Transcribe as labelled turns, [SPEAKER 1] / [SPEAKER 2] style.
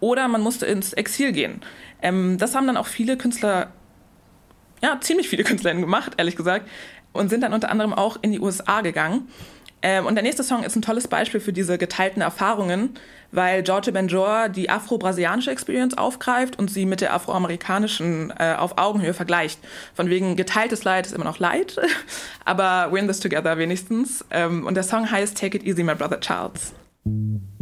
[SPEAKER 1] oder man musste ins Exil gehen. Das haben dann auch viele Künstler, ja, ziemlich viele KünstlerInnen gemacht, ehrlich gesagt, und sind dann unter anderem auch in die USA gegangen. Und der nächste Song ist ein tolles Beispiel für diese geteilten Erfahrungen, weil George Benjor die afro-brasilianische Experience aufgreift und sie mit der afroamerikanischen auf Augenhöhe vergleicht. Von wegen geteiltes Leid ist immer noch Leid, aber we're in this together wenigstens. Und der Song heißt Take It Easy, My Brother Charles.